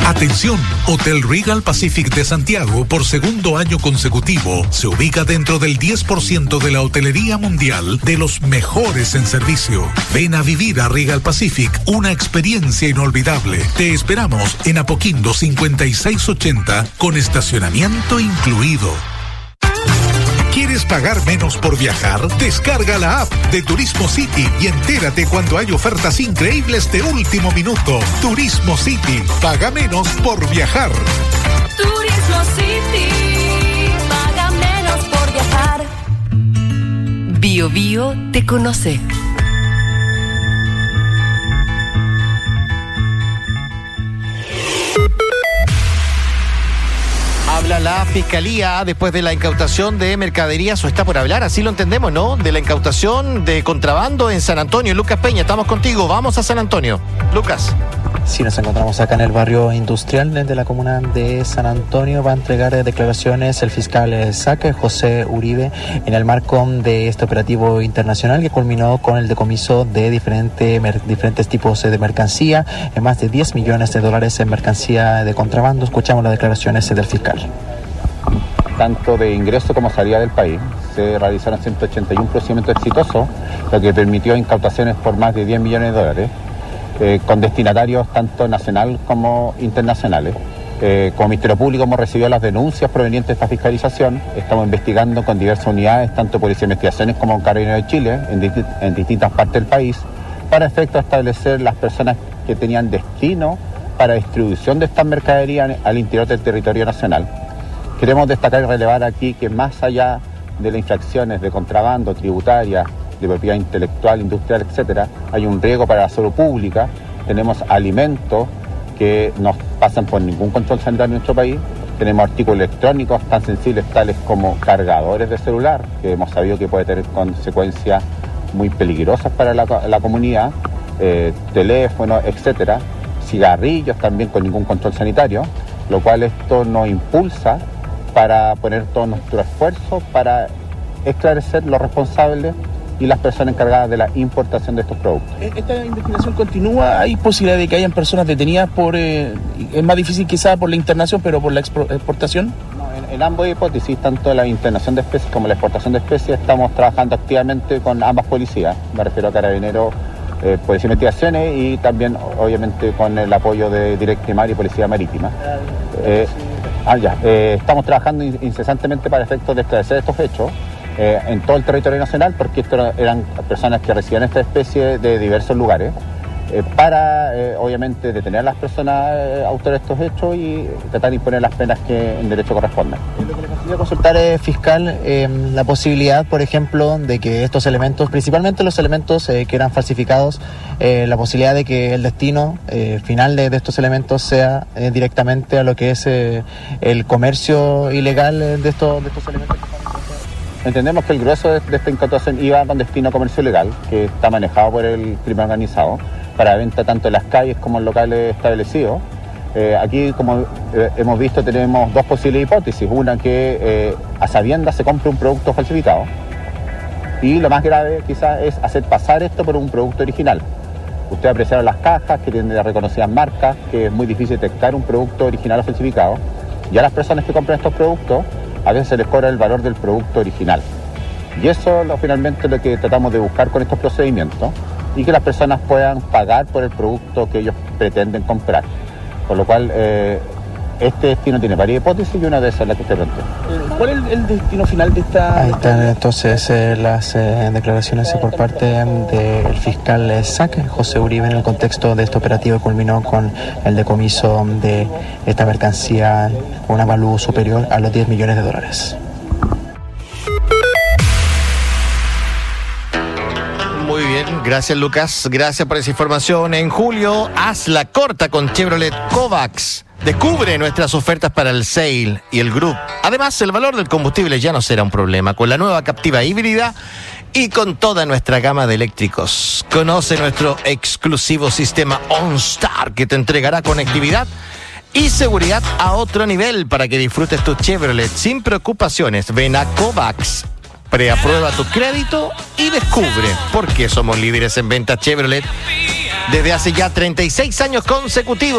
Atención, Hotel Regal Pacific de Santiago, por segundo año consecutivo, se ubica dentro del 10% de la hotelería mundial de los mejores en servicio. Ven a vivir a Regal Pacific una experiencia inolvidable. Te esperamos en Apoquindo 5680 con estacionamiento incluido. ¿Quieres pagar menos por viajar? Descarga la app de Turismo City y entérate cuando hay ofertas increíbles de último minuto. Turismo City, paga menos por viajar. Turismo City, paga menos por viajar. Bio Bio te conoce. Habla la Fiscalía después de la incautación de mercaderías, o está por hablar, así lo entendemos, ¿no? De la incautación de contrabando en San Antonio. Lucas Peña, estamos contigo, vamos a San Antonio. Lucas. Sí, nos encontramos acá en el barrio industrial de la comuna de San Antonio. Va a entregar declaraciones el fiscal SAC, José Uribe, en el marco de este operativo internacional que culminó con el decomiso de diferentes tipos de mercancía, en más de 10 millones de dólares en mercancía de contrabando. Escuchamos las declaraciones del fiscal. Tanto de ingreso como salida del país. Se realizaron 181 procedimientos exitosos, lo que permitió incautaciones por más de 10 millones de dólares. Con destinatarios tanto nacional como internacionales. Como Ministerio Público hemos recibido las denuncias provenientes de esta fiscalización. Estamos investigando con diversas unidades, tanto Policía de Investigaciones como Carabineros de Chile, en distintas partes del país, para efecto de establecer las personas que tenían destino para distribución de estas mercaderías al interior del territorio nacional. Queremos destacar y relevar aquí que más allá de las infracciones de contrabando, tributaria, de propiedad intelectual, industrial, etcétera, hay un riesgo para la salud pública. Tenemos alimentos que no pasan por ningún control sanitario en nuestro país. Tenemos artículos electrónicos tan sensibles tales como cargadores de celular, que hemos sabido que puede tener consecuencias muy peligrosas para la comunidad, teléfonos, etcétera, cigarrillos también con ningún control sanitario, lo cual esto nos impulsa para poner todo nuestro esfuerzo para esclarecer los responsables y las personas encargadas de la importación de estos productos. ¿Esta investigación continúa? ¿Hay posibilidad de que hayan personas detenidas por, es más difícil quizá por la internación, pero por la exportación? No, en ambas hipótesis, tanto la internación de especies como la exportación de especies, estamos trabajando activamente con ambas policías. Me refiero a Carabineros, Policía de Investigaciones y también, obviamente, con el apoyo de Directimar y Policía Marítima. Estamos trabajando incesantemente para efectos de esclarecer estos hechos en todo el territorio nacional, porque estos eran personas que recibían esta especie de diversos lugares, para obviamente detener a las personas autores de estos hechos y tratar de imponer las penas que en derecho corresponden. Lo que le gustaría consultar, fiscal, la posibilidad, por ejemplo, de que estos elementos, principalmente los elementos que eran falsificados, la posibilidad de que el destino final de estos elementos sea directamente a lo que es el comercio ilegal de estos elementos. Entendemos que el grueso de esta incautación iba con destino a comercio ilegal, que está manejado por el crimen organizado, para venta tanto en las calles como en locales establecidos. Aquí, como hemos visto, tenemos dos posibles hipótesis. Una, que a sabiendas se compre un producto falsificado, y lo más grave quizás es hacer pasar esto por un producto original. Ustedes apreciaron las cajas, que tienen reconocidas marcas, que es muy difícil detectar un producto original o falsificado. Y a las personas que compran estos productos, a veces se les cobra el valor del producto original. Y eso finalmente es lo que tratamos de buscar con estos procedimientos, y que las personas puedan pagar por el producto que ellos pretenden comprar. Por lo cual, este destino tiene varias hipótesis y una de esas es la que usted planteó. ¿Cuál es el destino final de esta...? Ahí están entonces las declaraciones por parte del fiscal SAC, José Uribe, en el contexto de este operativo que culminó con el decomiso de esta mercancía con un avalúo superior a los 10 millones de dólares. Muy bien, gracias Lucas, gracias por esa información. En julio, haz la corta con Chevrolet Kovacs. Descubre nuestras ofertas para el Sail y el Group. Además, el valor del combustible ya no será un problema con la nueva Captiva híbrida y con toda nuestra gama de eléctricos. Conoce nuestro exclusivo sistema OnStar, que te entregará conectividad y seguridad a otro nivel para que disfrutes tu Chevrolet sin preocupaciones. Ven a Kovacs, preaprueba tu crédito y descubre por qué somos líderes en venta Chevrolet desde hace ya 36 años consecutivos.